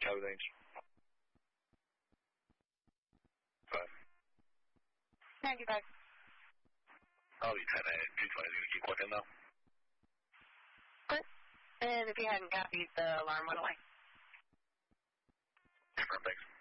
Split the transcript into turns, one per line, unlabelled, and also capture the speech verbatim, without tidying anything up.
Copy, thanks. Five.
ninety-five.
I'll be ten at two twenty. Going to keep looking, though.
Good. And if you hadn't copied, the alarm went away.
Confirm, thanks.